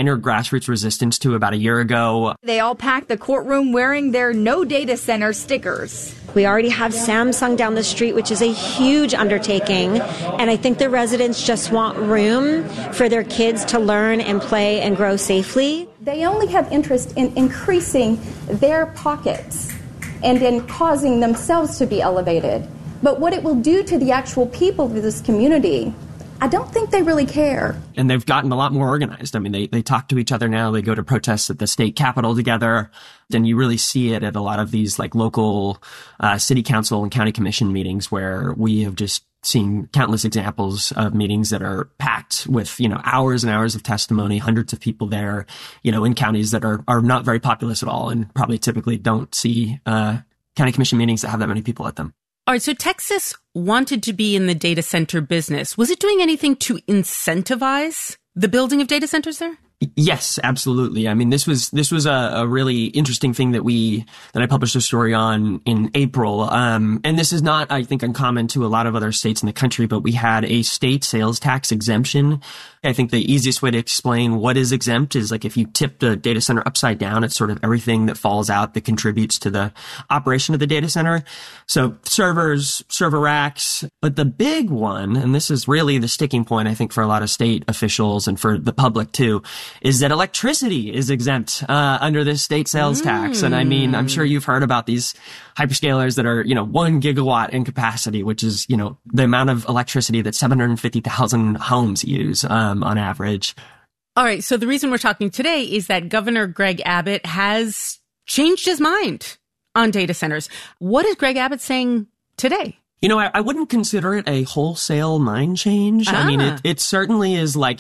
entered grassroots resistance to about a year ago. They all packed the courtroom wearing their no data center stickers. We already have Samsung down the street, which is a huge undertaking. And I think the residents just want room for their kids to learn and play and grow safely. They only have interest in increasing their pockets and in causing themselves to be elevated. But what it will do to the actual people of this community, I don't think they really care. And they've gotten a lot more organized. I mean, they talk to each other now. They go to protests at the state capitol together. And you really see it at a lot of these like local city council and county commission meetings where we have just seen countless examples of meetings that are packed with, hours and hours of testimony, hundreds of people there, in counties that are not very populous at all and probably typically don't see county commission meetings that have that many people at them. All right, so Texas wanted to be in the data center business. Was it doing anything to incentivize the building of data centers there? Yes, absolutely. I mean, this was a really interesting thing that I published a story on in April. And this is not, I think, uncommon to a lot of other states in the country, but we had a state sales tax exemption. I think the easiest way to explain what is exempt is like if you tip the data center upside down, it's sort of everything that falls out that contributes to the operation of the data center. So servers, server racks, but the big one, and this is really the sticking point, I think, for a lot of state officials and for the public too, is that electricity is exempt under this state sales tax. And I mean, I'm sure you've heard about these hyperscalers that are, 1 gigawatt in capacity, which is, the amount of electricity that 750,000 homes use on average. All right. So the reason we're talking today is that Governor Greg Abbott has changed his mind on data centers. What is Greg Abbott saying today? I wouldn't consider it a wholesale mind change. I mean, it certainly is like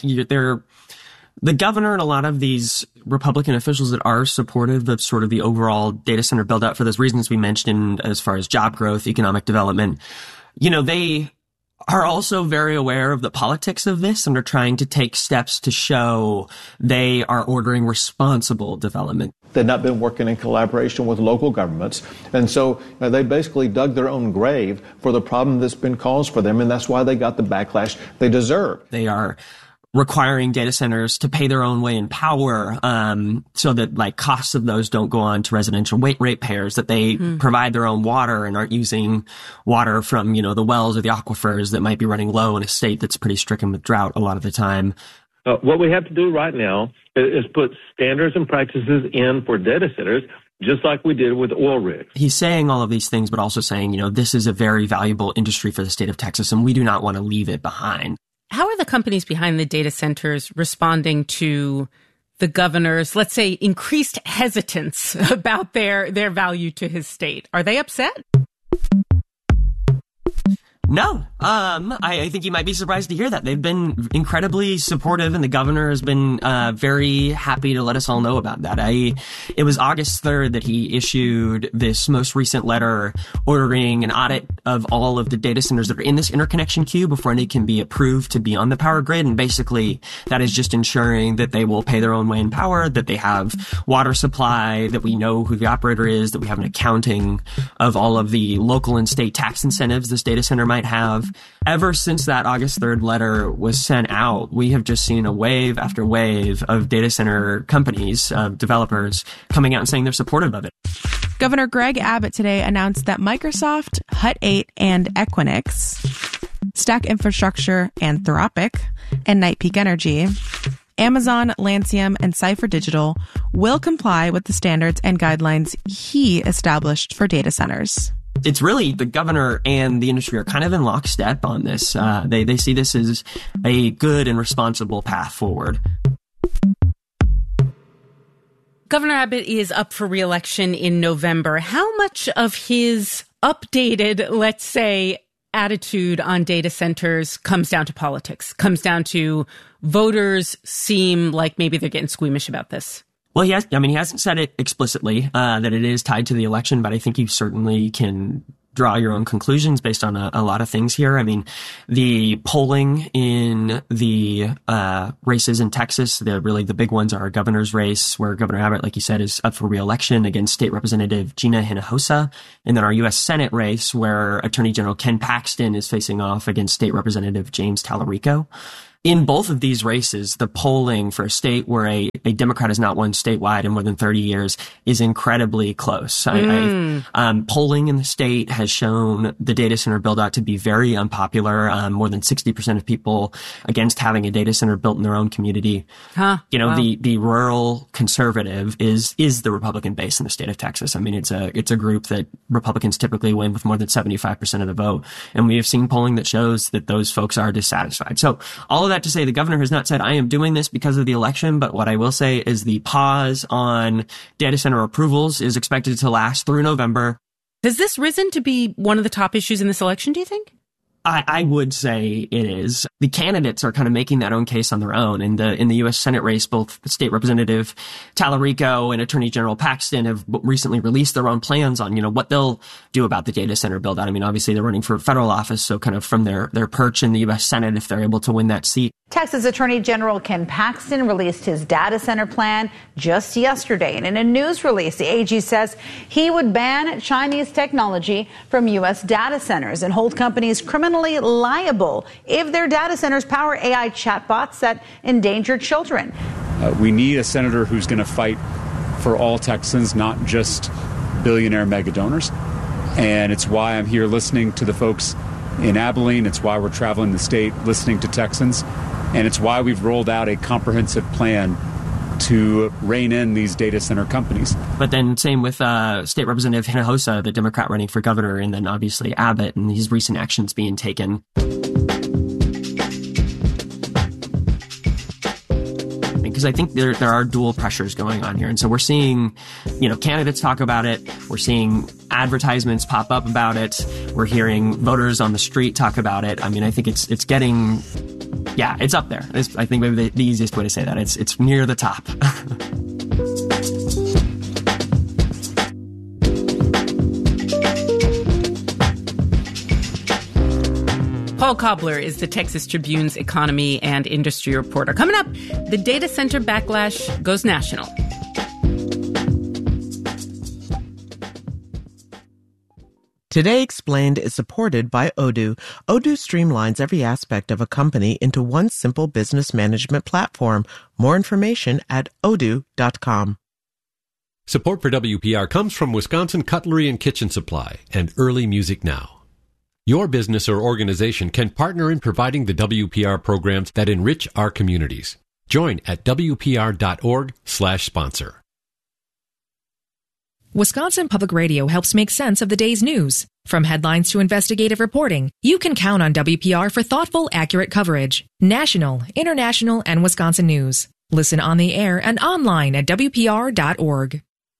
the governor and a lot of these Republican officials that are supportive of sort of the overall data center build out for those reasons we mentioned as far as job growth, economic development, they are also very aware of the politics of this and are trying to take steps to show they are ordering responsible development. They've not been working in collaboration with local governments. And so they basically dug their own grave for the problem that's been caused for them. And that's why they got the backlash they deserve. They are requiring data centers to pay their own way in power, so that like costs of those don't go on to residential ratepayers, that they provide their own water and aren't using water from, the wells or the aquifers that might be running low in a state that's pretty stricken with drought a lot of the time. What we have to do right now is put standards and practices in for data centers, just like we did with oil rigs. He's saying all of these things, but also saying, this is a very valuable industry for the state of Texas, and we do not want to leave it behind. How are the companies behind the data centers responding to the governor's, let's say, increased hesitance about their value to his state? Are they upset? No. I think you might be surprised to hear that. They've been incredibly supportive, and the governor has been very happy to let us all know about that. It was August 3rd that he issued this most recent letter ordering an audit of all of the data centers that are in this interconnection queue before any can be approved to be on the power grid. And basically, that is just ensuring that they will pay their own way in power, that they have water supply, that we know who the operator is, that we have an accounting of all of the local and state tax incentives this data center might have. Ever since that August 3rd letter was sent out, we have just seen a wave after wave of data center companies, developers coming out and saying they're supportive of it. Governor Greg Abbott today announced that Microsoft, Hut 8, and Equinix, Stack Infrastructure, Anthropic, and Night Peak Energy, Amazon, Lancium, and Cipher Digital will comply with the standards and guidelines he established for data centers. It's really the governor and the industry are kind of in lockstep on this. They see this as a good and responsible path forward. Governor Abbott is up for re-election in November. How much of his updated, let's say, attitude on data centers comes down to politics, comes down to voters seem like maybe they're getting squeamish about this? Well, he hasn't said it explicitly, that it is tied to the election, but I think you certainly can draw your own conclusions based on a lot of things here. I mean, the polling in the races in Texas, the big ones are our governor's race, where Governor Abbott, like you said, is up for re-election against State Representative Gina Hinojosa, and then our U.S. Senate race, where Attorney General Ken Paxton is facing off against State Representative James Tallarico. in both of these races, the polling for a state where a Democrat has not won statewide in more than 30 years is incredibly close. Polling in the state has shown the data center build out to be very unpopular. More than 60% of people against having a data center built in their own community. Wow. The rural conservative is the Republican base in the state of Texas. I mean, it's a group that Republicans typically win with more than 75% of the vote. And we have seen polling that shows that those folks are dissatisfied. So all of that to say, the governor has not said, I am doing this because of the election, but what I will say is the pause on data center approvals is expected to last through November. Has this risen to be one of the top issues in this election, do you think? I would say it is. The candidates are kind of making that own case on their own. In the U.S. Senate race, both State Representative Tallarico and Attorney General Paxton have recently released their own plans on, what they'll do about the data center build out. I mean, obviously they're running for federal office, so kind of from their perch in the U.S. Senate, if they're able to win that seat. Texas Attorney General Ken Paxton released his data center plan just yesterday. And in a news release, the AG says he would ban Chinese technology from U.S. data centers and hold companies criminally liable if their data centers power AI chatbots that endanger children. We need a senator who's going to fight for all Texans, not just billionaire mega donors. And it's why I'm here listening to the folks in Abilene. It's why we're traveling the state listening to Texans. And it's why we've rolled out a comprehensive plan to rein in these data center companies. But then same with State Representative Hinojosa, the Democrat running for governor, and then obviously Abbott and these recent actions being taken. Because I think there are dual pressures going on here. And so we're seeing, candidates talk about it. We're seeing advertisements pop up about it. We're hearing voters on the street talk about it. I mean, I think it's getting... Yeah, it's up there. I think maybe the easiest way to say that. It's near the top. Paul Cobbler is the Texas Tribune's economy and industry reporter. Coming up, the data center backlash goes national. Today Explained is supported by Odoo. Odoo streamlines every aspect of a company into one simple business management platform. More information at odoo.com. Support for WPR comes from Wisconsin Cutlery and Kitchen Supply and Early Music Now. Your business or organization can partner in providing the WPR programs that enrich our communities. Join at WPR.org/sponsor. Wisconsin Public Radio helps make sense of the day's news. From headlines to investigative reporting, you can count on WPR for thoughtful, accurate coverage. National, international, and Wisconsin news. Listen on the air and online at WPR.org.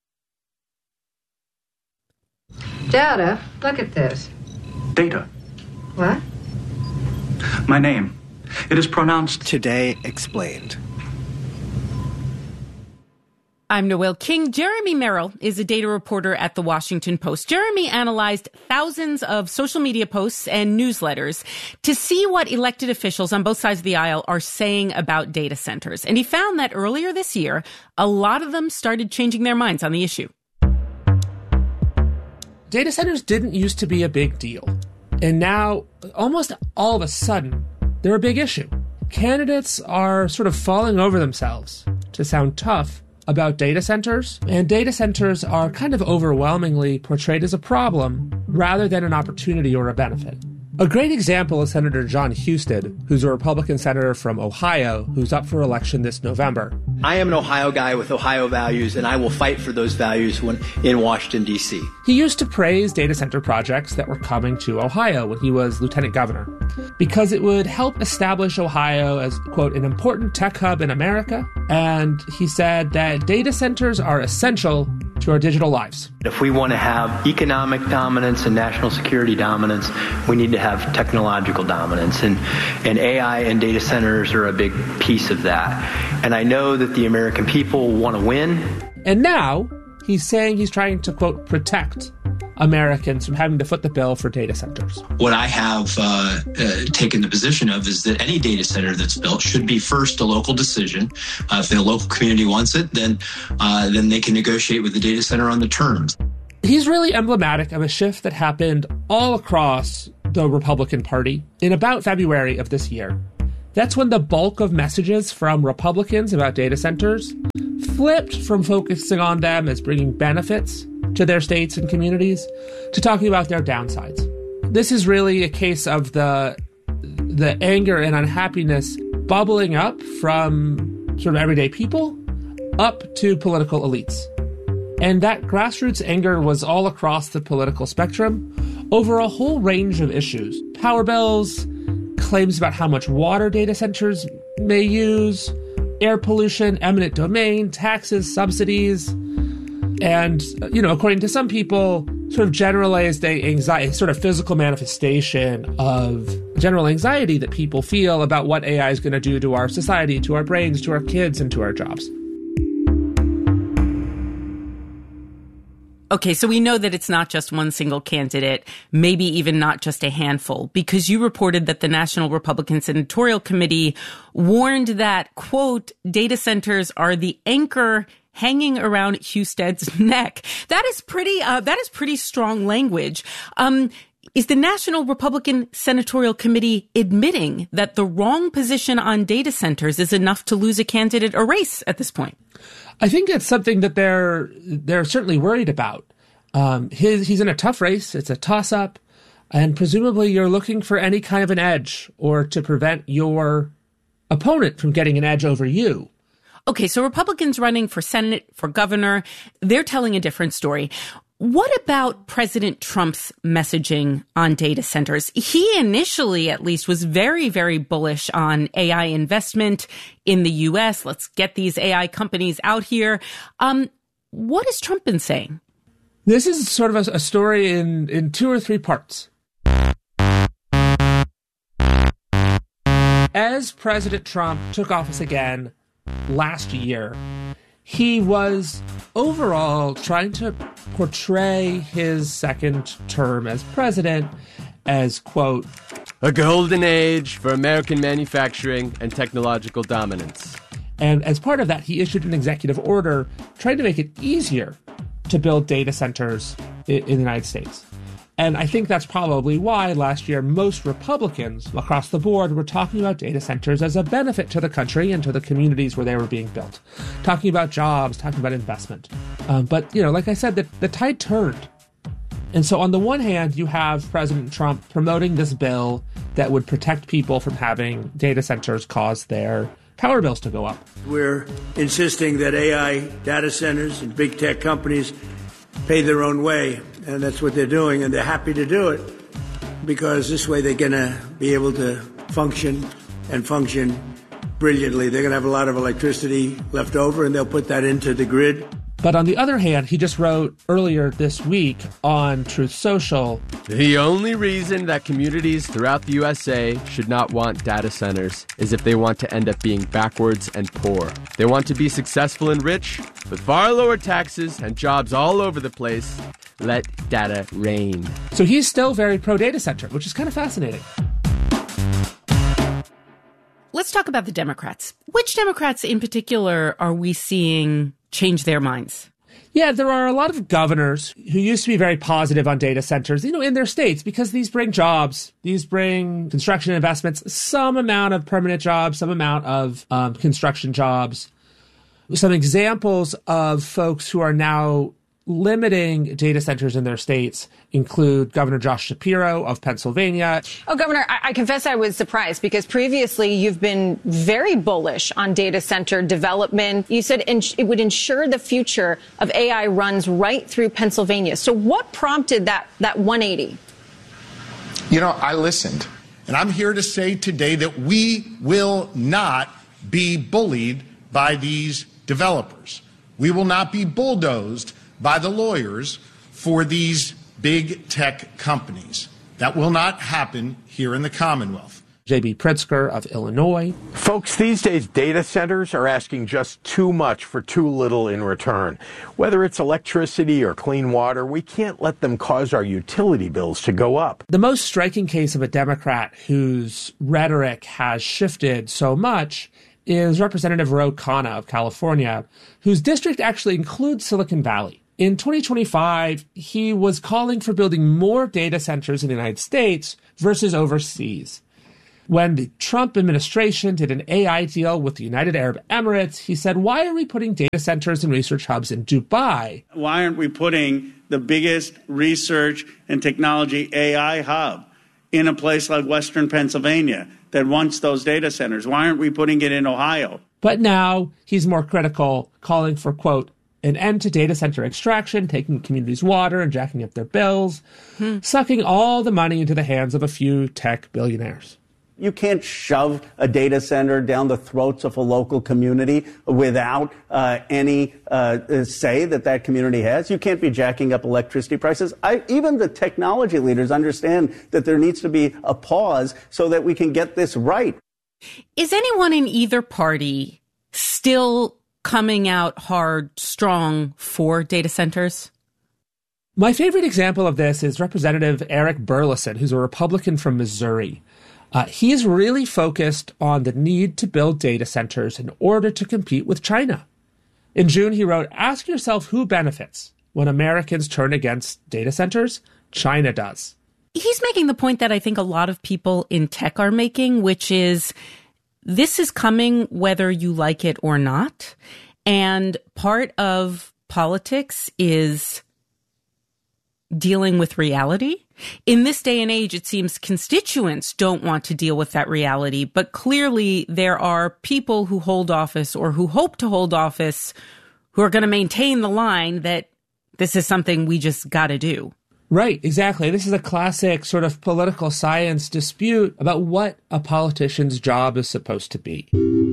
Data, look at this. Data. What? My name. It is pronounced Today Explained. I'm Noelle King. Jeremy Merrill is a data reporter at The Washington Post. Jeremy analyzed thousands of social media posts and newsletters to see what elected officials on both sides of the aisle are saying about data centers. And he found that earlier this year, a lot of them started changing their minds on the issue. Data centers didn't used to be a big deal. And now, almost all of a sudden, they're a big issue. Candidates are sort of falling over themselves to sound tough about data centers, and data centers are kind of overwhelmingly portrayed as a problem rather than an opportunity or a benefit. A great example is Senator John Husted, who's a Republican senator from Ohio who's up for election this November. I am an Ohio guy with Ohio values, and I will fight for those values in Washington, D.C. He used to praise data center projects that were coming to Ohio when he was lieutenant governor because it would help establish Ohio as, quote, an important tech hub in America. And he said that data centers are essential to our digital lives. If we want to have economic dominance and national security dominance, we need to have technological dominance. And AI and data centers are a big piece of that. And I know that the American people want to win. And now he's saying he's trying to, quote, protect Americans from having to foot the bill for data centers. What I have taken the position of is that any data center that's built should be first a local decision. If the local community wants it, then they can negotiate with the data center on the terms. He's really emblematic of a shift that happened all across the Republican Party in about February of this year. That's when the bulk of messages from Republicans about data centers flipped from focusing on them as bringing benefits to their states and communities to talking about their downsides. This is really a case of the anger and unhappiness bubbling up from sort of everyday people up to political elites. And that grassroots anger was all across the political spectrum over a whole range of issues. Power bills, claims about how much water data centers may use, air pollution, eminent domain, taxes, subsidies, and, according to some people, sort of generalized anxiety, sort of physical manifestation of general anxiety that people feel about what AI is going to do to our society, to our brains, to our kids, and to our jobs. Okay, so we know that it's not just one single candidate, maybe even not just a handful, because you reported that the National Republican Senatorial Committee warned that, quote, data centers are the anchor hanging around Husted's neck. That is pretty strong language. Is the National Republican Senatorial Committee admitting that the wrong position on data centers is enough to lose a candidate or race at this point? I think it's something that they're certainly worried about. He's in a tough race. It's a toss-up. And presumably you're looking for any kind of an edge or to prevent your opponent from getting an edge over you. Okay, so Republicans running for Senate, for governor, they're telling a different story. What about President Trump's messaging on data centers? He initially, at least, was very, very bullish on AI investment in the U.S. Let's get these AI companies out here. What has Trump been saying? This is sort of a story in 2 or 3 parts. As President Trump took office again last year, he was overall trying to portray his second term as president as, quote, a golden age for American manufacturing and technological dominance. And as part of that, he issued an executive order trying to make it easier to build data centers in the United States. And I think that's probably why last year most Republicans across the board were talking about data centers as a benefit to the country and to the communities where they were being built. Talking about jobs, talking about investment. But, like I said, the tide turned. And so on the one hand, you have President Trump promoting this bill that would protect people from having data centers cause their power bills to go up. We're insisting that AI data centers and big tech companies pay their own way. And that's what they're doing, and they're happy to do it because this way they're going to be able to function brilliantly. They're going to have a lot of electricity left over, and they'll put that into the grid. But on the other hand, he just wrote earlier this week on Truth Social, the only reason that communities throughout the USA should not want data centers is if they want to end up being backwards and poor. They want to be successful and rich with far lower taxes and jobs all over the place. Let data reign. So he's still very pro-data center, which is kind of fascinating. Let's talk about the Democrats. Which Democrats in particular are we seeing change their minds? Yeah, there are a lot of governors who used to be very positive on data centers, in their states, because these bring jobs, these bring construction investments, some amount of permanent jobs, some amount of construction jobs. Some examples of folks who are now limiting data centers in their states include Governor Josh Shapiro of Pennsylvania. Oh, Governor, I confess I was surprised because previously you've been very bullish on data center development. You said it would ensure the future of AI runs right through Pennsylvania. So what prompted that 180? I listened, and I'm here to say today that we will not be bullied by these developers. We will not be bulldozed by the lawyers for these big tech companies. That will not happen here in the Commonwealth. J.B. Pritzker of Illinois. Folks, these days data centers are asking just too much for too little in return. Whether it's electricity or clean water, we can't let them cause our utility bills to go up. The most striking case of a Democrat whose rhetoric has shifted so much is Representative Ro Khanna of California, whose district actually includes Silicon Valley. In 2025, he was calling for building more data centers in the United States versus overseas. When the Trump administration did an AI deal with the United Arab Emirates, he said, why are we putting data centers and research hubs in Dubai? Why aren't we putting the biggest research and technology AI hub in a place like Western Pennsylvania that wants those data centers? Why aren't we putting it in Ohio? But now he's more critical, calling for, quote, an end to data center extraction, taking communities' water and jacking up their bills, sucking all the money into the hands of a few tech billionaires. You can't shove a data center down the throats of a local community without any say that community has. You can't be jacking up electricity prices. Even the technology leaders understand that there needs to be a pause so that we can get this right. Is anyone in either party still coming out hard, strong for data centers? My favorite example of this is Representative Eric Burleson, who's a Republican from Missouri. He's really focused on the need to build data centers in order to compete with China. In June, he wrote, ask yourself who benefits when Americans turn against data centers? China does. He's making the point that I think a lot of people in tech are making, which is this is coming whether you like it or not. And part of politics is dealing with reality. In this day and age, it seems constituents don't want to deal with that reality, but clearly there are people who hold office or who hope to hold office who are going to maintain the line that this is something we just got to do. Right, exactly. This is a classic sort of political science dispute about what a politician's job is supposed to be.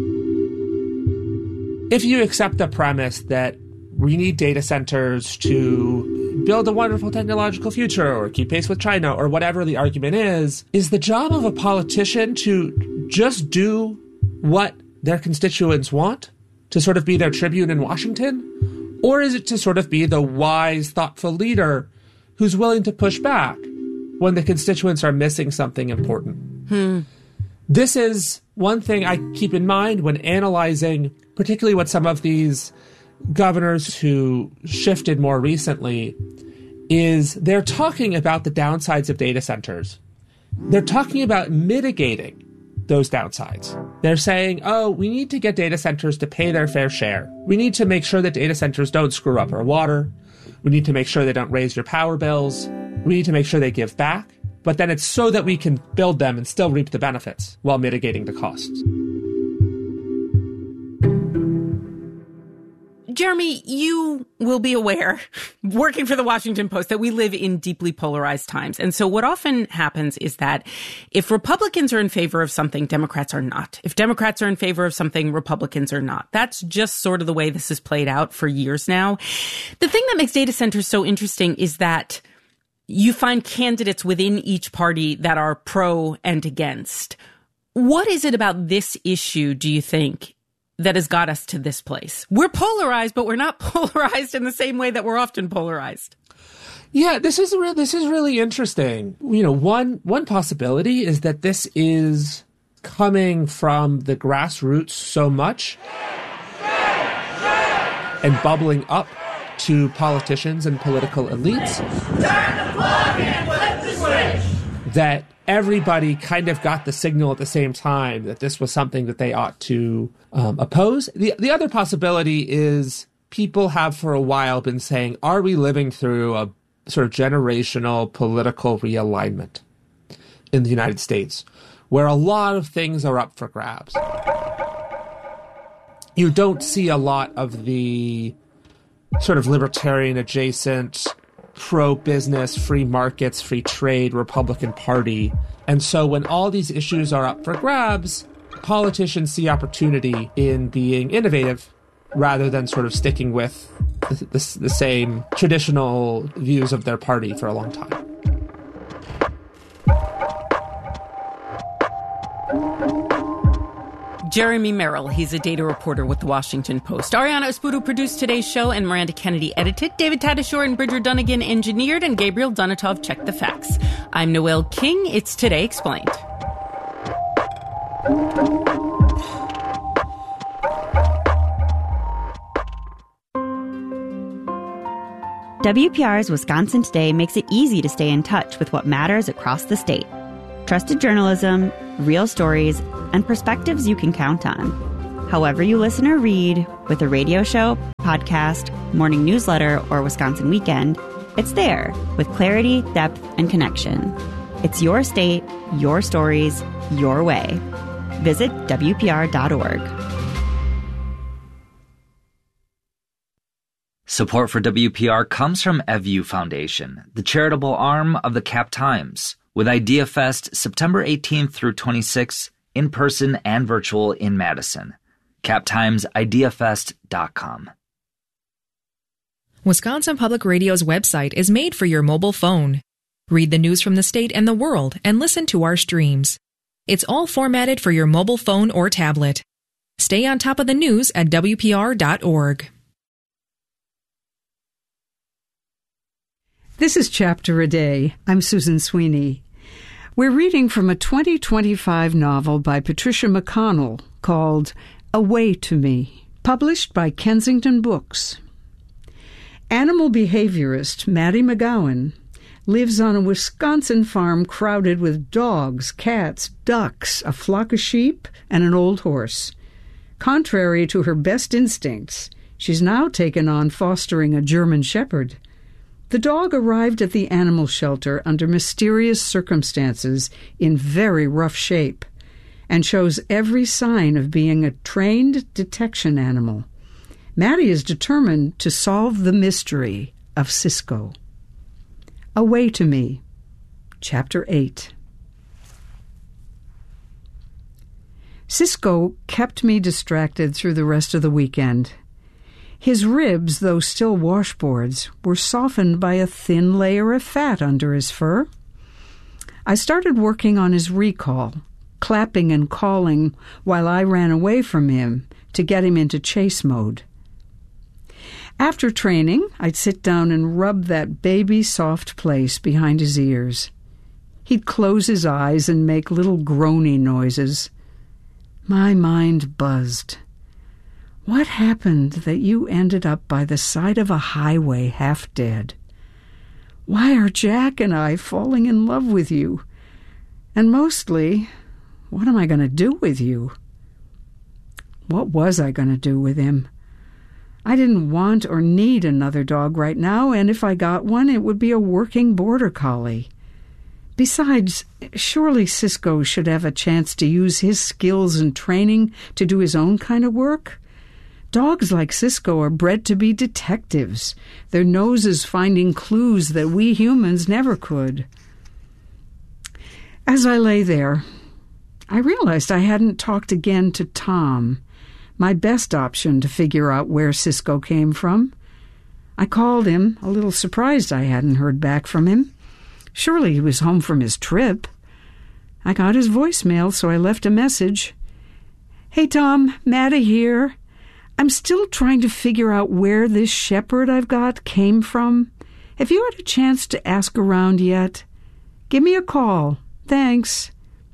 If you accept the premise that we need data centers to build a wonderful technological future or keep pace with China or whatever the argument is the job of a politician to just do what their constituents want, to sort of be their tribune in Washington? Or is it to sort of be the wise, thoughtful leader who's willing to push back when the constituents are missing something important? This is one thing I keep in mind when analyzing, particularly what some of these governors who shifted more recently, is they're talking about the downsides of data centers. They're talking about mitigating those downsides. They're saying, oh, we need to get data centers to pay their fair share. We need to make sure that data centers don't screw up our water. We need to make sure they don't raise your power bills. We need to make sure they give back. But then it's so that we can build them and still reap the benefits while mitigating the costs. Jeremy, you will be aware, working for the Washington Post, that we live in deeply polarized times. And so what often happens is that if Republicans are in favor of something, Democrats are not. If Democrats are in favor of something, Republicans are not. That's just sort of the way this has played out for years now. The thing that makes data centers so interesting is that you find candidates within each party that are pro and against. What is it about this issue, do you think, that has got us to this place? We're polarized, but we're not polarized in the same way that we're often polarized. Yeah, this is really interesting. You know, one possibility is that this is coming from the grassroots so much and bubbling up to politicians and political elites. Turn the plug and flip the switch! That everybody kind of got the signal at the same time that this was something that they ought to oppose. The other possibility is people have for a while been saying, are we living through a sort of generational political realignment in the United States, where a lot of things are up for grabs? You don't see a lot of the sort of libertarian adjacent, pro-business, free markets, free trade Republican Party. And so when all these issues are up for grabs, politicians see opportunity in being innovative rather than sort of sticking with the same traditional views of their party for a long time. Jeremy Merrill, he's a data reporter with The Washington Post. Ariana Espuru produced today's show, and Miranda Kennedy edited. David Tadashore and Bridger Dunnigan engineered, and Gabriel Donatov checked the facts. I'm Noelle King. It's Today Explained. WPR's Wisconsin Today makes it easy to stay in touch with what matters across the state. Trusted journalism, real stories, and perspectives you can count on. However you listen or read, with a radio show, podcast, morning newsletter, or Wisconsin Weekend, it's there with clarity, depth, and connection. It's your state, your stories, your way. Visit WPR.org. Support for WPR comes from EVU Foundation, the charitable arm of the Cap Times, with IdeaFest September 18th through 26th, in person and virtual in Madison. CapTimesIdeaFest.com. Wisconsin Public Radio's website is made for your mobile phone. Read the news from the state and the world and listen to our streams. It's all formatted for your mobile phone or tablet. Stay on top of the news at WPR.org. This is Chapter a Day. I'm Susan Sweeney. We're reading from a 2025 novel by Patricia McConnell called Away to Me, published by Kensington Books. Animal behaviorist Maddie McGowan lives on a Wisconsin farm crowded with dogs, cats, ducks, a flock of sheep, and an old horse. Contrary to her best instincts, she's now taken on fostering a German Shepherd. The dog arrived at the animal shelter under mysterious circumstances in very rough shape and shows every sign of being a trained detection animal. Maddie is determined to solve the mystery of Cisco. Away to Me, Chapter 8. Cisco kept me distracted through the rest of the weekend. His ribs, though still washboards, were softened by a thin layer of fat under his fur. I started working on his recall, clapping and calling while I ran away from him to get him into chase mode. After training, I'd sit down and rub that baby soft place behind his ears. He'd close his eyes and make little groany noises. My mind buzzed. What happened that you ended up by the side of a highway half dead? Why are Jack and I falling in love with you? And mostly, what am I going to do with you? What was I going to do with him? I didn't want or need another dog right now, and if I got one, it would be a working border collie. Besides, surely Cisco should have a chance to use his skills and training to do his own kind of work. Dogs like Cisco are bred to be detectives, their noses finding clues that we humans never could. As I lay there, I realized I hadn't talked again to Tom, my best option to figure out where Cisco came from. I called him, a little surprised I hadn't heard back from him. Surely he was home from his trip. I got his voicemail, so I left a message. Hey, Tom, Maddie here. I'm still trying to figure out where this shepherd I've got came from. Have you had a chance to ask around yet? Give me a call. Thanks.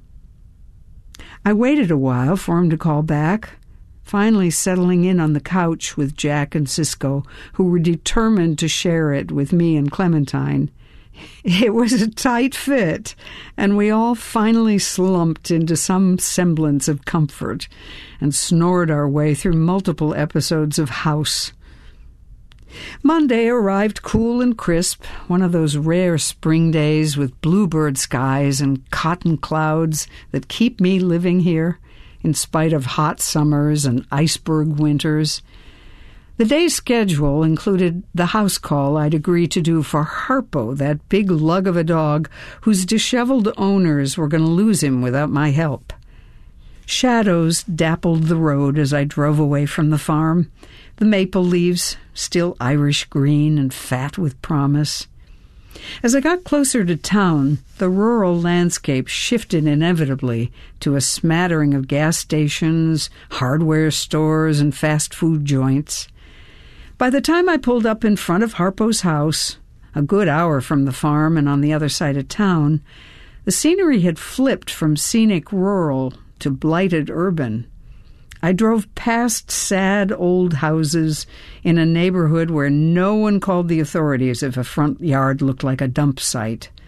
I waited a while for him to call back, finally settling in on the couch with Jack and Cisco, who were determined to share it with me and Clementine. It was a tight fit, and we all finally slumped into some semblance of comfort and snored our way through multiple episodes of House. Monday arrived cool and crisp, one of those rare spring days with bluebird skies and cotton clouds that keep me living here, in spite of hot summers and iceberg winters. The day's schedule included the house call I'd agreed to do for Harpo, that big lug of a dog whose disheveled owners were going to lose him without my help. Shadows dappled the road as I drove away from the farm, the maple leaves still Irish green and fat with promise. As I got closer to town, the rural landscape shifted inevitably to a smattering of gas stations, hardware stores, and fast food joints. By the time I pulled up in front of Harpo's house, a good hour from the farm and on the other side of town, the scenery had flipped from scenic rural to blighted urban. I drove past sad old houses in a neighborhood where no one called the authorities if a front yard looked like a dump site.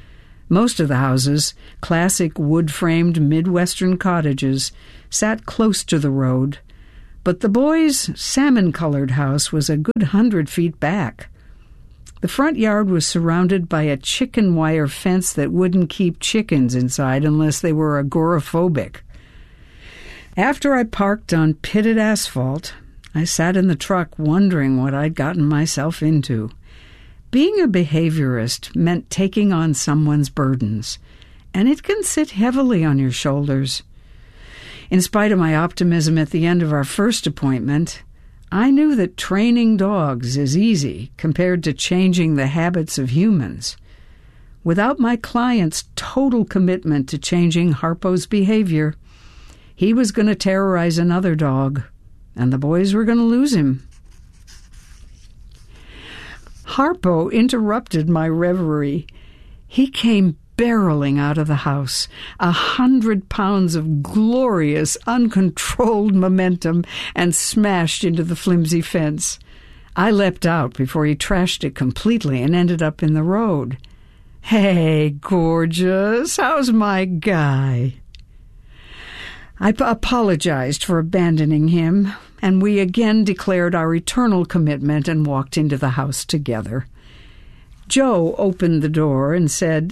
Most of the houses, classic wood-framed Midwestern cottages, sat close to the road, but the boys' salmon-colored house was a good 100 feet back. The front yard was surrounded by a chicken wire fence that wouldn't keep chickens inside unless they were agoraphobic. After I parked on pitted asphalt, I sat in the truck wondering what I'd gotten myself into. Being a behaviorist meant taking on someone's burdens, and it can sit heavily on your shoulders. In spite of my optimism at the end of our first appointment, I knew that training dogs is easy compared to changing the habits of humans. Without my client's total commitment to changing Harpo's behavior, he was going to terrorize another dog, and the boys were going to lose him. Harpo interrupted my reverie. He came barreling out of the house, 100 pounds of glorious, uncontrolled momentum, and smashed into the flimsy fence. I leapt out before he trashed it completely and ended up in the road. "Hey, gorgeous, how's my guy?" I apologized for abandoning him, and we again declared our eternal commitment and walked into the house together. Joe opened the door and said,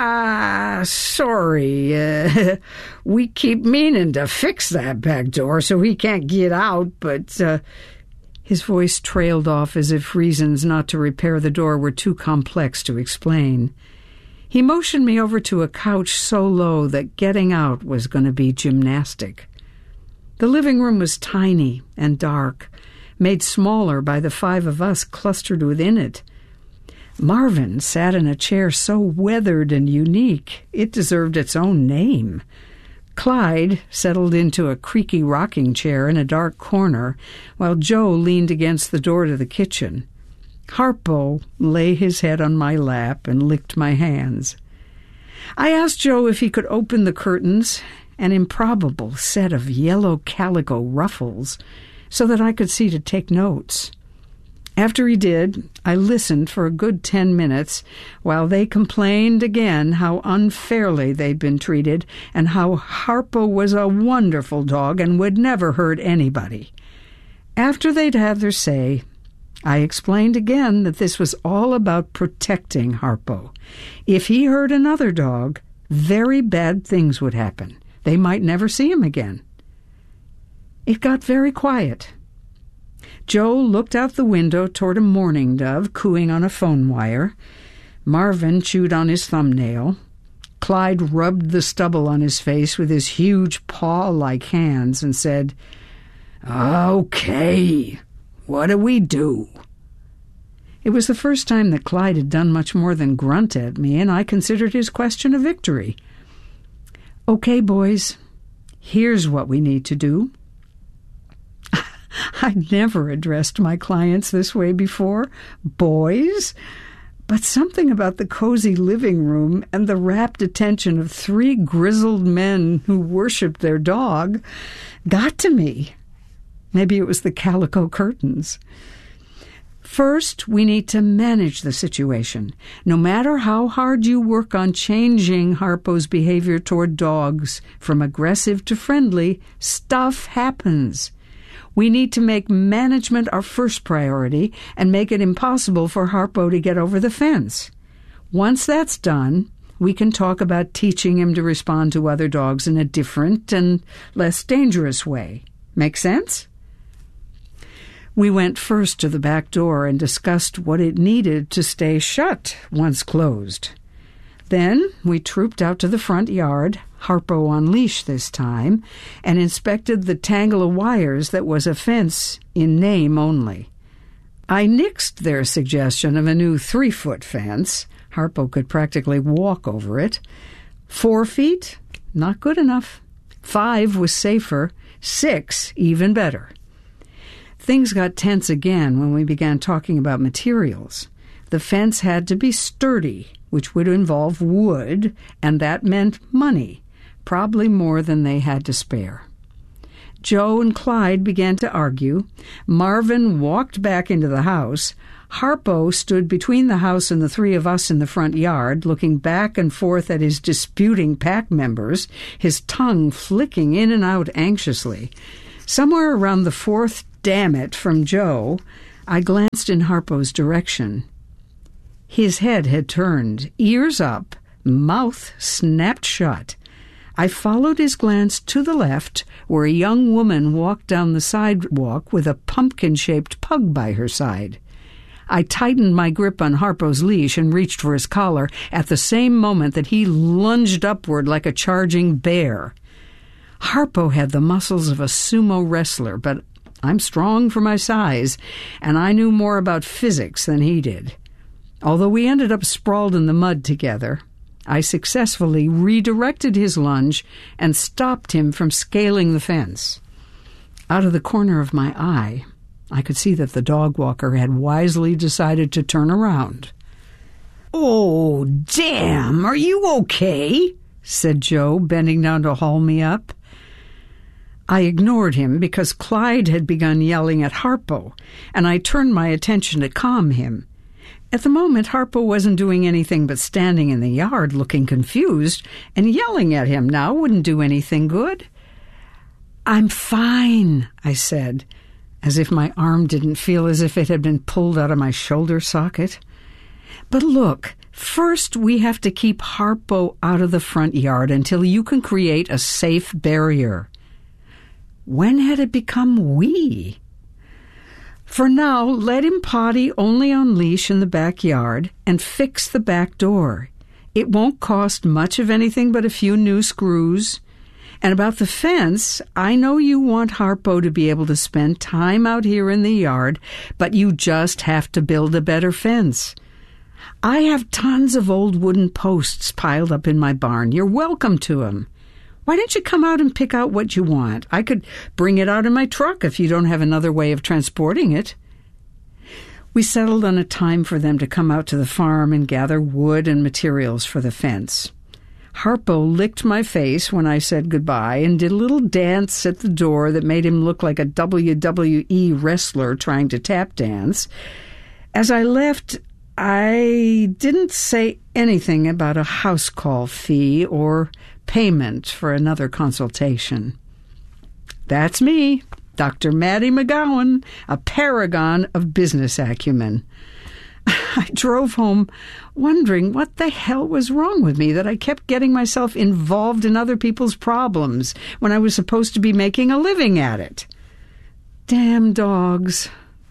Sorry, we keep meaning to fix that back door so he can't get out, but his voice trailed off as if reasons not to repair the door were too complex to explain. He motioned me over to a couch so low that getting out was going to be gymnastic. The living room was tiny and dark, made smaller by the 5 of us clustered within it. Marvin sat in a chair so weathered and unique it deserved its own name. Clyde settled into a creaky rocking chair in a dark corner, while Joe leaned against the door to the kitchen. Harpo lay his head on my lap and licked my hands. I asked Joe if he could open the curtains, an improbable set of yellow calico ruffles, so that I could see to take notes. After he did, I listened for a good 10 minutes while they complained again how unfairly they'd been treated and how Harpo was a wonderful dog and would never hurt anybody. After they'd had their say, I explained again that this was all about protecting Harpo. If he hurt another dog, very bad things would happen. They might never see him again. It got very quiet. Joe looked out the window toward a mourning dove cooing on a phone wire. Marvin chewed on his thumbnail. Clyde rubbed the stubble on his face with his huge paw-like hands and said, "Okay, what do we do?" It was the first time that Clyde had done much more than grunt at me, and I considered his question a victory. "Okay, boys, here's what we need to do." I'd never addressed my clients this way before. Boys? But something about the cozy living room and the rapt attention of 3 grizzled men who worshipped their dog got to me. Maybe it was the calico curtains. First, we need to manage the situation. No matter how hard you work on changing Harpo's behavior toward dogs from aggressive to friendly, stuff happens. We need to make management our first priority and make it impossible for Harpo to get over the fence. Once that's done, we can talk about teaching him to respond to other dogs in a different and less dangerous way. Make sense? We went first to the back door and discussed what it needed to stay shut once closed. Then we trooped out to the front yard, Harpo on leash this time, and inspected the tangle of wires that was a fence in name only. I nixed their suggestion of a new 3-foot fence. Harpo could practically walk over it. 4 feet? Not good enough. 5 was safer. 6 even better. Things got tense again when we began talking about materials. The fence had to be sturdy, which would involve wood, and that meant money, probably more than they had to spare. Joe and Clyde began to argue. Marvin walked back into the house. Harpo stood between the house and the three of us in the front yard, looking back and forth at his disputing pack members, his tongue flicking in and out anxiously. Somewhere around the fourth "damn it" from Joe, I glanced in Harpo's direction. His head had turned, ears up, mouth snapped shut. I followed his glance to the left, where a young woman walked down the sidewalk with a pumpkin-shaped pug by her side. I tightened my grip on Harpo's leash and reached for his collar at the same moment that he lunged upward like a charging bear. Harpo had the muscles of a sumo wrestler, but I'm strong for my size, and I knew more about physics than he did. Although we ended up sprawled in the mud together, I successfully redirected his lunge and stopped him from scaling the fence. Out of the corner of my eye, I could see that the dog walker had wisely decided to turn around. "Oh, damn, are you okay?" said Joe, bending down to haul me up. I ignored him because Clyde had begun yelling at Harpo, and I turned my attention to calm him. At the moment, Harpo wasn't doing anything but standing in the yard looking confused, and yelling at him now wouldn't do anything good. "I'm fine," I said, as if my arm didn't feel as if it had been pulled out of my shoulder socket. "But look, first we have to keep Harpo out of the front yard until you can create a safe barrier." When had it become we? "For now, let him potty only on leash in the backyard and fix the back door. It won't cost much of anything but a few new screws. And about the fence, I know you want Harpo to be able to spend time out here in the yard, but you just have to build a better fence. I have tons of old wooden posts piled up in my barn. You're welcome to them. Why don't you come out and pick out what you want? I could bring it out in my truck if you don't have another way of transporting it." We settled on a time for them to come out to the farm and gather wood and materials for the fence. Harpo licked my face when I said goodbye and did a little dance at the door that made him look like a WWE wrestler trying to tap dance. As I left, I didn't say anything about a house call fee or payment for another consultation. That's me, Dr. Maddie McGowan, a paragon of business acumen. I drove home wondering what the hell was wrong with me that I kept getting myself involved in other people's problems when I was supposed to be making a living at it. Damn dogs.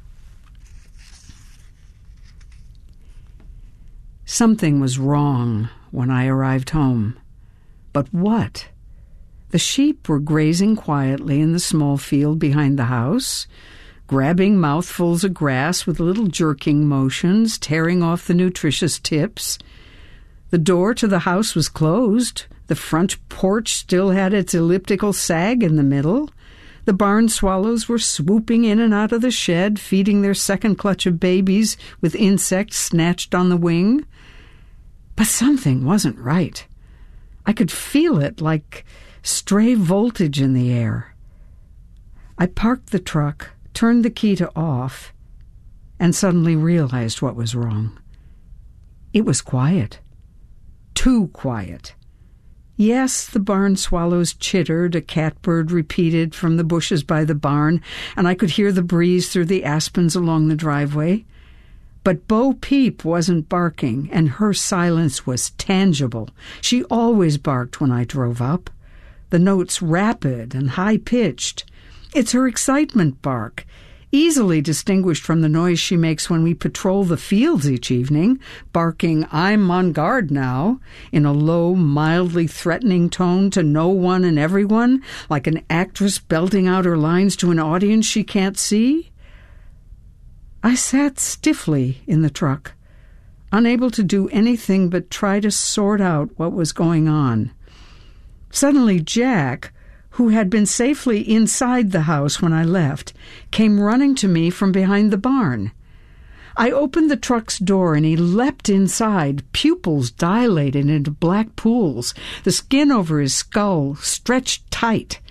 Something was wrong when I arrived home. But what? The sheep were grazing quietly in the small field behind the house, grabbing mouthfuls of grass with little jerking motions, tearing off the nutritious tips. The door to the house was closed. The front porch still had its elliptical sag in the middle. The barn swallows were swooping in and out of the shed, feeding their second clutch of babies with insects snatched on the wing. But something wasn't right. I could feel it like stray voltage in the air. I parked the truck, turned the key to off, and suddenly realized what was wrong. It was quiet. Too quiet. Yes, the barn swallows chittered, a catbird repeated from the bushes by the barn, and I could hear the breeze through the aspens along the driveway. But Bo Peep wasn't barking, and her silence was tangible. She always barked when I drove up. The notes rapid and high-pitched. It's her excitement bark, easily distinguished from the noise she makes when we patrol the fields each evening, barking, "I'm on guard now," in a low, mildly threatening tone to no one and everyone, like an actress belting out her lines to an audience she can't see. I sat stiffly in the truck, unable to do anything but try to sort out what was going on. Suddenly Jack, who had been safely inside the house when I left, came running to me from behind the barn. I opened the truck's door and he leapt inside, pupils dilated into black pools, the skin over his skull stretched tight.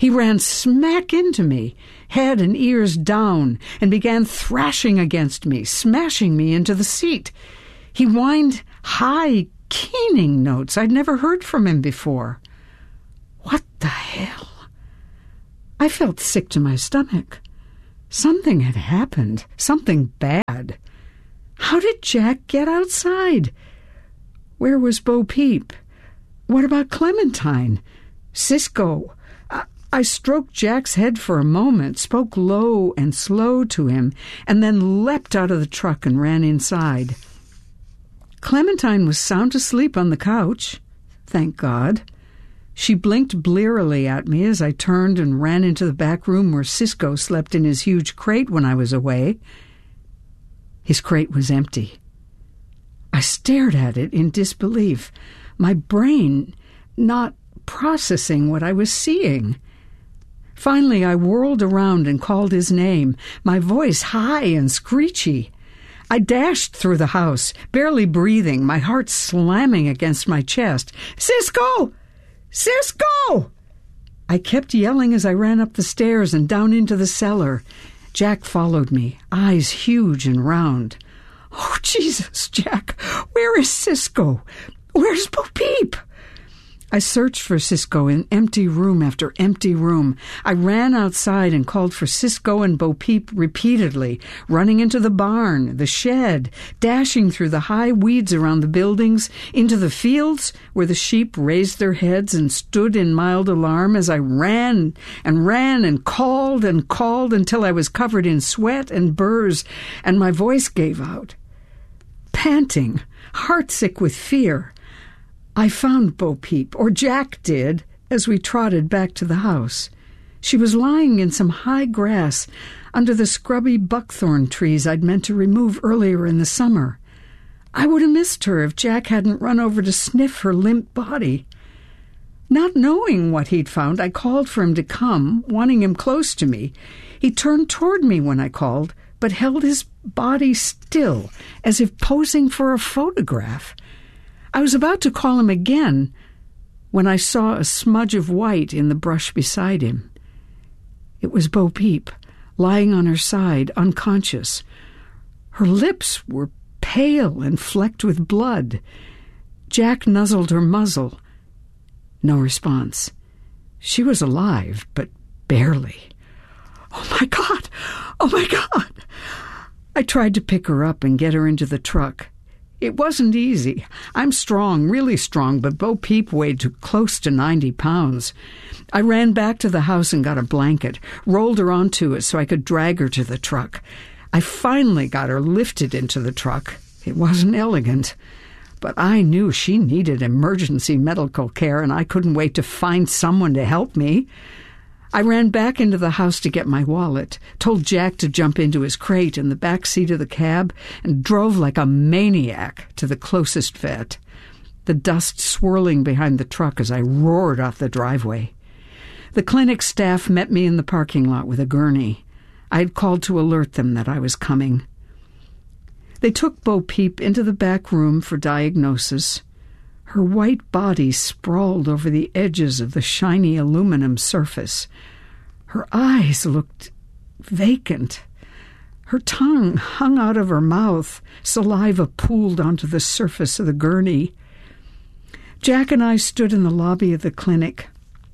He ran smack into me, head and ears down, and began thrashing against me, smashing me into the seat. He whined high, keening notes I'd never heard from him before. What the hell? I felt sick to my stomach. Something had happened, something bad. How did Jack get outside? Where was Bo Peep? What about Clementine? Cisco? I stroked Jack's head for a moment, spoke low and slow to him, and then leapt out of the truck and ran inside. Clementine was sound asleep on the couch, thank God. She blinked blearily at me as I turned and ran into the back room where Cisco slept in his huge crate when I was away. His crate was empty. I stared at it in disbelief, my brain not processing what I was seeing. Finally, I whirled around and called his name, my voice high and screechy. I dashed through the house, barely breathing, my heart slamming against my chest. "Cisco! Cisco!" I kept yelling as I ran up the stairs and down into the cellar. Jack followed me, eyes huge and round. "Oh, Jesus, Jack, where is Cisco? Where's Bo Peep?" I searched for Cisco in empty room after empty room. I ran outside and called for Cisco and Bo Peep repeatedly, running into the barn, the shed, dashing through the high weeds around the buildings, into the fields where the sheep raised their heads and stood in mild alarm as I ran and called until I was covered in sweat and burrs and my voice gave out. Panting, heartsick with fear, I found Bo Peep, or Jack did, as we trotted back to the house. She was lying in some high grass under the scrubby buckthorn trees I'd meant to remove earlier in the summer. I would have missed her if Jack hadn't run over to sniff her limp body. Not knowing what he'd found, I called for him to come, wanting him close to me. He turned toward me when I called, but held his body still, as if posing for a photograph. I was about to call him again when I saw a smudge of white in the brush beside him. It was Bo Peep, lying on her side, unconscious. Her lips were pale and flecked with blood. Jack nuzzled her muzzle. No response. She was alive, but barely. "Oh, my God! Oh, my God!" I tried to pick her up and get her into the truck. It wasn't easy. I'm strong, really strong, but Bo Peep weighed close to 90 pounds. I ran back to the house and got a blanket, rolled her onto it so I could drag her to the truck. I finally got her lifted into the truck. It wasn't elegant, but I knew she needed emergency medical care, and I couldn't wait to find someone to help me. I ran back into the house to get my wallet, told Jack to jump into his crate in the back seat of the cab, and drove like a maniac to the closest vet, the dust swirling behind the truck as I roared off the driveway. The clinic staff met me in the parking lot with a gurney. I had called to alert them that I was coming. They took Bo Peep into the back room for diagnosis. Her white body sprawled over the edges of the shiny aluminum surface. Her eyes looked vacant. Her tongue hung out of her mouth. Saliva pooled onto the surface of the gurney. Jack and I stood in the lobby of the clinic.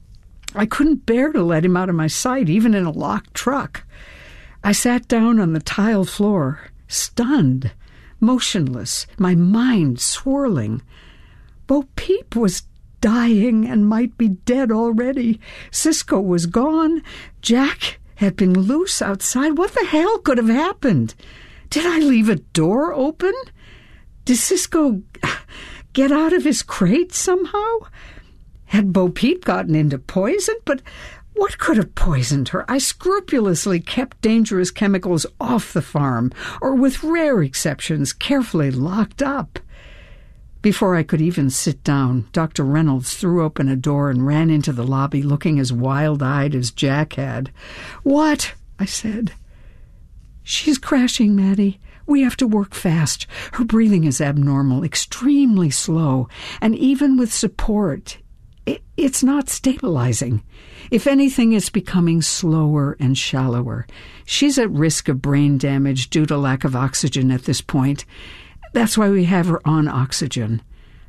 I couldn't bear to let him out of my sight, even in a locked truck. I sat down on the tile floor, stunned, motionless, my mind swirling. Bo Peep was dying and might be dead already. Cisco was gone. Jack had been loose outside. What the hell could have happened? Did I leave a door open? Did Cisco get out of his crate somehow? Had Bo Peep gotten into poison? But what could have poisoned her? I scrupulously kept dangerous chemicals off the farm, or with rare exceptions, carefully locked up. Before I could even sit down, Dr. Reynolds threw open a door and ran into the lobby looking as wild-eyed as Jack had. "What?" I said. "She's crashing, Maddie. We have to work fast. Her breathing is abnormal, extremely slow, and even with support, It's not stabilizing. If anything, it's becoming slower and shallower. She's at risk of brain damage due to lack of oxygen at this point. That's why we have her on oxygen.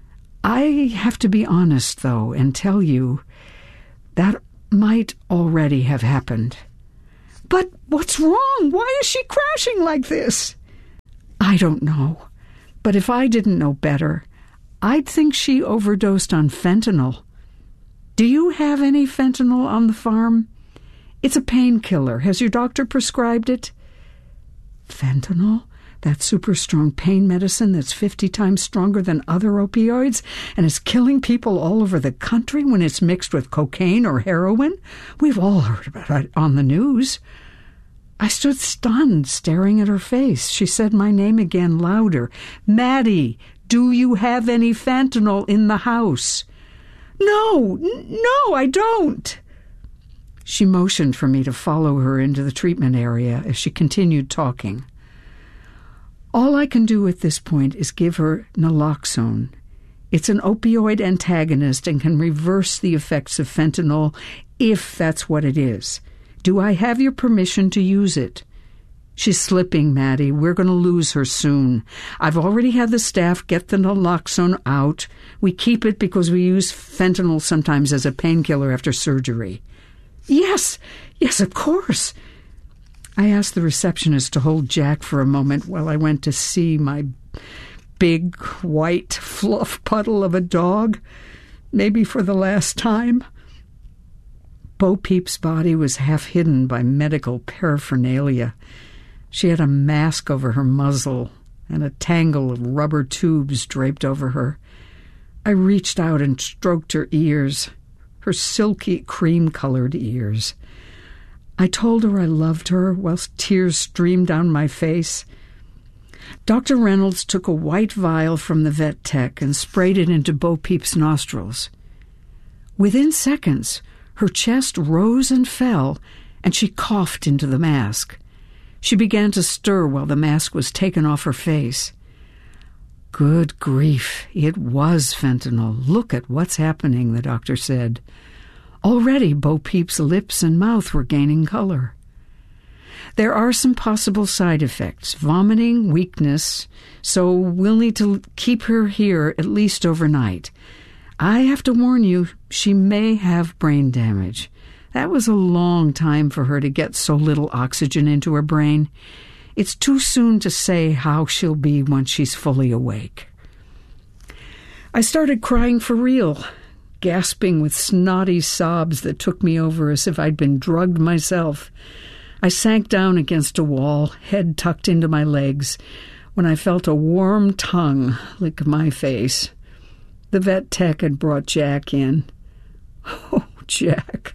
I have to be honest, though, and tell you that might already have happened. But what's wrong? Why is she crashing like this? I don't know. But if I didn't know better, I'd think she overdosed on fentanyl. Do you have any fentanyl on the farm? It's a painkiller. Has your doctor prescribed it? Fentanyl? That super strong pain medicine that's 50 times stronger than other opioids and is killing people all over the country when it's mixed with cocaine or heroin? We've all heard about it on the news. I stood stunned, staring at her face. She said my name again, louder. Maddie, do you have any fentanyl in the house? No, I don't. She motioned for me to follow her into the treatment area as she continued talking. All I can do at this point is give her naloxone. It's an opioid antagonist and can reverse the effects of fentanyl if that's what it is. Do I have your permission to use it? She's slipping, Maddie. We're going to lose her soon. I've already had the staff get the naloxone out. We keep it because we use fentanyl sometimes as a painkiller after surgery. Yes, of course. I asked the receptionist to hold Jack for a moment while I went to see my big, white fluff puddle of a dog, maybe for the last time. Bo Peep's body was half hidden by medical paraphernalia. She had a mask over her muzzle and a tangle of rubber tubes draped over her. I reached out and stroked her ears, her silky cream-colored ears. I told her I loved her whilst tears streamed down my face. Dr. Reynolds took a white vial from the vet tech and sprayed it into Bo Peep's nostrils. Within seconds, her chest rose and fell, and she coughed into the mask. She began to stir while the mask was taken off her face. Good grief, it was fentanyl. Look at what's happening, the doctor said. Already Bo Peep's lips and mouth were gaining color. There are some possible side effects, vomiting, weakness, so we'll need to keep her here at least overnight. I have to warn you, she may have brain damage. That was a long time for her to get so little oxygen into her brain. It's too soon to say how she'll be once she's fully awake. I started crying for real, gasping with snotty sobs that took me over as if I'd been drugged myself. I sank down against a wall, head tucked into my legs, when I felt a warm tongue lick my face. The vet tech had brought Jack in. Oh, Jack.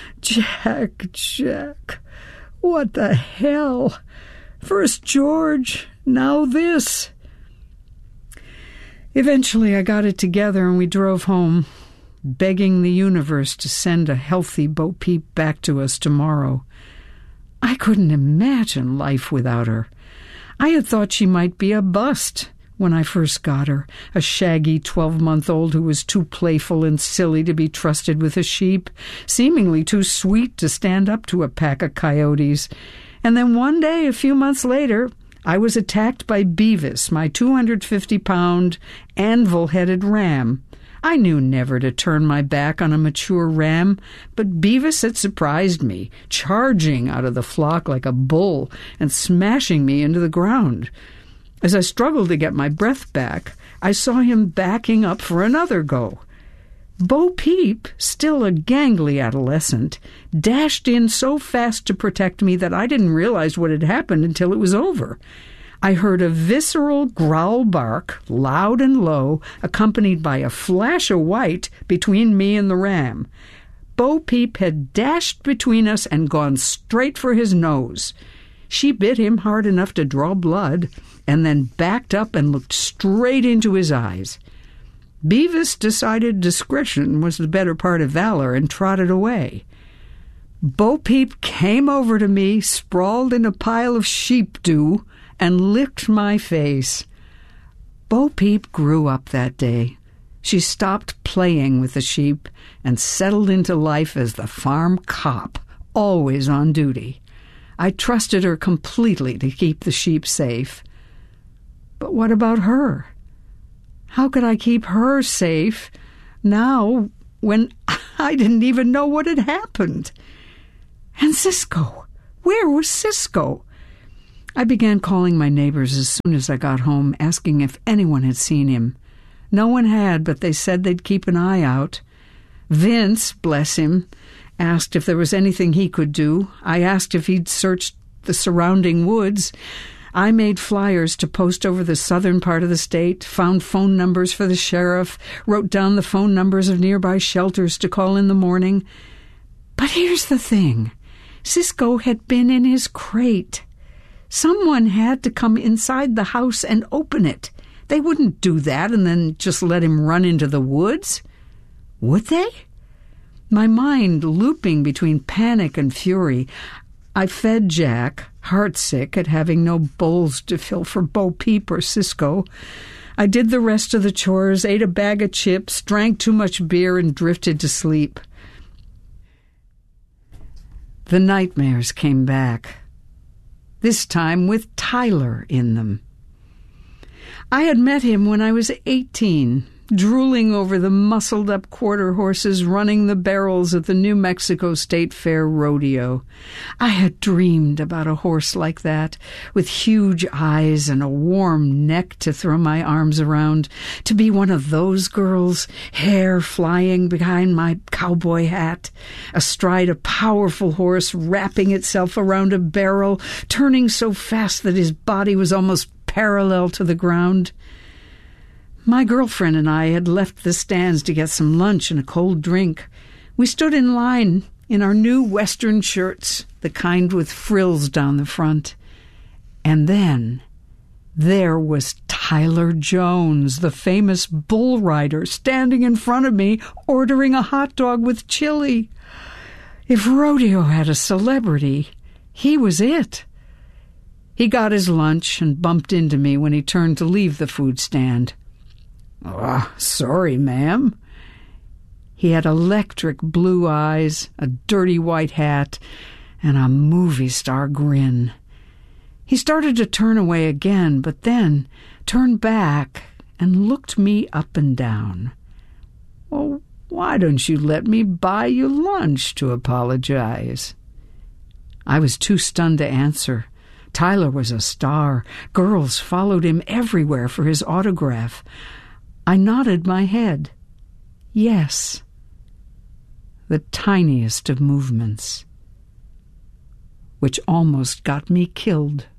What the hell? First George, now this. Eventually I got it together and we drove home, begging the universe to send a healthy Bo Peep back to us tomorrow. I couldn't imagine life without her. I had thought she might be a bust when I first got her, a shaggy 12-month-old who was too playful and silly to be trusted with a sheep, seemingly too sweet to stand up to a pack of coyotes. And then one day, a few months later, I was attacked by Beavis, my 250-pound, anvil-headed ram. I knew never to turn my back on a mature ram, but Beavis had surprised me, charging out of the flock like a bull and smashing me into the ground. As I struggled to get my breath back, I saw him backing up for another go. Bo Peep, still a gangly adolescent, dashed in so fast to protect me that I didn't realize what had happened until it was over. I heard a visceral growl bark, loud and low, accompanied by a flash of white between me and the ram. Bo Peep had dashed between us and gone straight for his nose. She bit him hard enough to draw blood, and then backed up and looked straight into his eyes. Beavis decided discretion was the better part of valor and trotted away. Bo Peep came over to me, sprawled in a pile of sheep dew, and licked my face. Bo Peep grew up that day. She stopped playing with the sheep and settled into life as the farm cop, always on duty. I trusted her completely to keep the sheep safe. But what about her? How could I keep her safe now when I didn't even know what had happened? And Cisco, where was Cisco? I began calling my neighbors as soon as I got home, asking if anyone had seen him. No one had, but they said they'd keep an eye out. Vince, bless him, asked if there was anything he could do. I asked if he'd searched the surrounding woods. I made flyers to post over the southern part of the state, found phone numbers for the sheriff, wrote down the phone numbers of nearby shelters to call in the morning. But here's the thing. Cisco had been in his crate. Someone had to come inside the house and open it. They wouldn't do that and then just let him run into the woods. Would they? My mind looping between panic and fury, I fed Jack, heartsick at having no bowls to fill for Bo Peep or Cisco. I did the rest of the chores, ate a bag of chips, drank too much beer, and drifted to sleep. The nightmares came back, this time with Tyler in them. I had met him when I was 18, drooling over the muscled-up quarter horses running the barrels at the New Mexico State Fair rodeo. I had dreamed about a horse like that, with huge eyes and a warm neck to throw my arms around, to be one of those girls, hair flying behind my cowboy hat, astride a powerful horse wrapping itself around a barrel, turning so fast that his body was almost parallel to the ground. My girlfriend and I had left the stands to get some lunch and a cold drink. We stood in line in our new Western shirts, the kind with frills down the front. And then there was Tyler Jones, the famous bull rider, standing in front of me, ordering a hot dog with chili. If rodeo had a celebrity, he was it. He got his lunch and bumped into me when he turned to leave the food stand. Sorry, ma'am. He had electric blue eyes, a dirty white hat, and a movie star grin. He started to turn away again, but then turned back and looked me up and down. Well, why don't you let me buy you lunch to apologize? I was too stunned to answer. Tyler was a star. Girls followed him everywhere for his autograph. I nodded my head. Yes. The tiniest of movements, which almost got me killed.